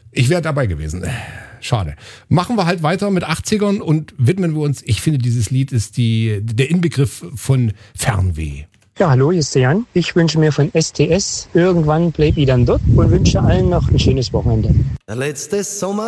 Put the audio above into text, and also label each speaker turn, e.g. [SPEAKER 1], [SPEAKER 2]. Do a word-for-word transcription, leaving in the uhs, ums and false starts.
[SPEAKER 1] Ich wäre dabei gewesen. Schade. Machen wir halt weiter mit achtzigern und widmen wir uns, ich finde, dieses Lied ist die, der Inbegriff von Fernweh.
[SPEAKER 2] Ja, hallo, hier ist der Jan. Ich wünsche mir von S T S irgendwann bleib ich dann dort und wünsche allen noch ein schönes Wochenende.
[SPEAKER 3] Der letzte Sommer